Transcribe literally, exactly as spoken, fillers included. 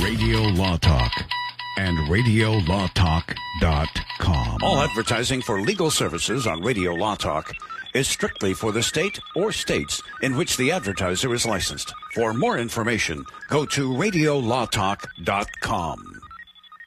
Radio Law Talk and radio law talk dot com. All advertising for legal services on Radio Law Talk is strictly for the state or states in which the advertiser is licensed. For more information, go to radio law talk dot com.